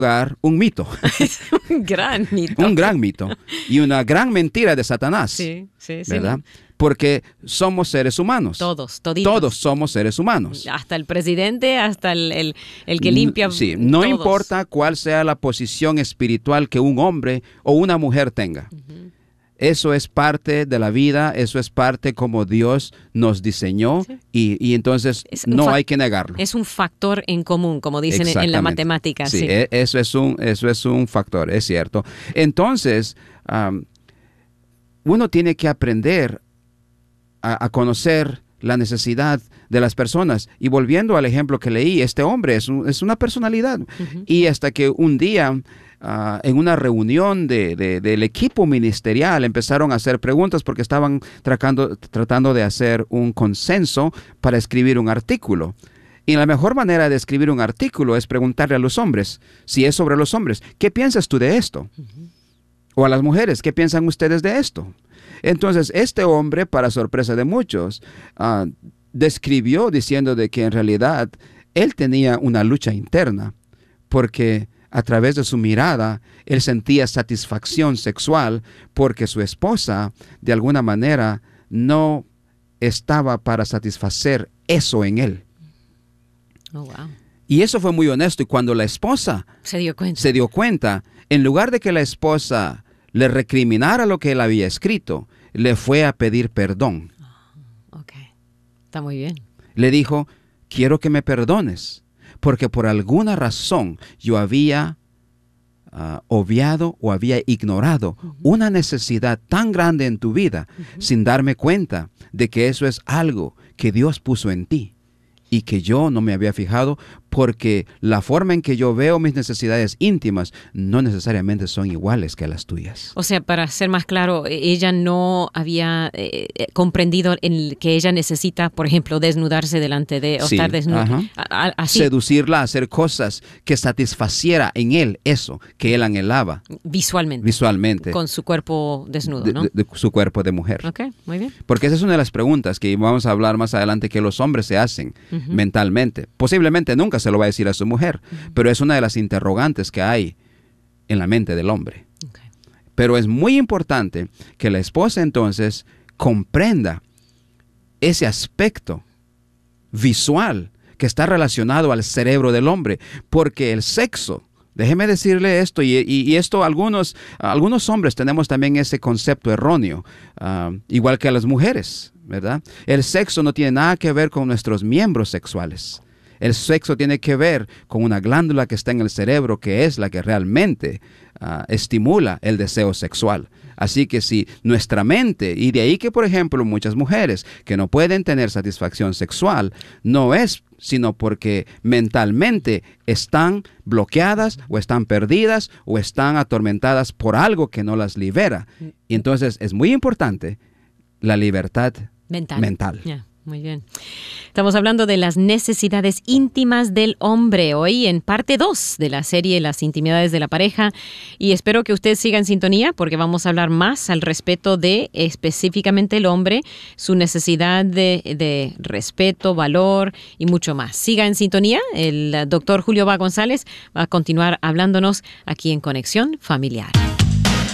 lugar un mito. Un gran mito. Un gran mito. Y una gran mentira de Satanás. Sí, sí, sí. ¿Verdad? Porque somos seres humanos. Toditos. Todos somos seres humanos. Hasta el presidente, hasta el que limpia. Sí, no todos. importa cuál sea la posición espiritual que un hombre o una mujer tenga. Uh-huh. Eso es parte de la vida, eso es parte como Dios nos diseñó, sí. y entonces no hay que negarlo. Es un factor en común, como dicen en la matemática. Sí, sí. Eso es un factor, es cierto. Entonces, uno tiene que aprender a conocer la necesidad de las personas. Y volviendo al ejemplo que leí, este hombre es una personalidad. Uh-huh. Y hasta que un día, en una reunión del equipo ministerial, empezaron a hacer preguntas porque estaban tratando de hacer un consenso para escribir un artículo. Y la mejor manera de escribir un artículo es preguntarle a los hombres, si es sobre los hombres, ¿qué piensas tú de esto? Uh-huh. O a las mujeres, ¿qué piensan ustedes de esto? Entonces, este hombre, para sorpresa de muchos, describió diciendo de que en realidad él tenía una lucha interna, porque a través de su mirada, él sentía satisfacción sexual porque su esposa, de alguna manera, no estaba para satisfacer eso en él. Oh, wow. Y eso fue muy honesto. Y cuando la esposa se dio cuenta, en lugar de que la esposa le recriminara lo que él había escrito, le fue a pedir perdón. Ok, está muy bien. Le dijo, quiero que me perdones, porque por alguna razón yo había obviado o había ignorado una necesidad tan grande en tu vida, sin darme cuenta de que eso es algo que Dios puso en ti y que yo no me había fijado, porque la forma en que yo veo mis necesidades íntimas no necesariamente son iguales que las tuyas. O sea, para ser más claro, ella no había comprendido que ella necesita, por ejemplo, desnudarse delante de, o estar desnuda. Así. Seducirla a hacer cosas que satisfaciera en él eso que él anhelaba. Visualmente. Con su cuerpo desnudo, ¿no? De su cuerpo de mujer. Ok, muy bien. Porque esa es una de las preguntas que vamos a hablar más adelante que los hombres se hacen mentalmente. Posiblemente nunca se lo va a decir a su mujer, pero es una de las interrogantes que hay en la mente del hombre. Okay. Pero es muy importante que la esposa entonces comprenda ese aspecto visual que está relacionado al cerebro del hombre, porque el sexo, déjeme decirle esto, y esto algunos hombres tenemos también ese concepto erróneo, igual que a las mujeres, ¿verdad? El sexo no tiene nada que ver con nuestros miembros sexuales. El sexo tiene que ver con una glándula que está en el cerebro, que es la que realmente estimula el deseo sexual. Así que si nuestra mente, y de ahí que, por ejemplo, muchas mujeres que no pueden tener satisfacción sexual, no es sino porque mentalmente están bloqueadas o están perdidas o están atormentadas por algo que no las libera. Y entonces es muy importante la libertad mental. Yeah. Muy bien. Estamos hablando de las necesidades íntimas del hombre hoy en parte 2 de la serie Las intimidades de la pareja, y espero que usted siga en sintonía porque vamos a hablar más al respecto de específicamente el hombre, su necesidad de respeto, valor y mucho más. Siga en sintonía. El doctor Julio Bá González va a continuar hablándonos aquí en Conexión Familiar.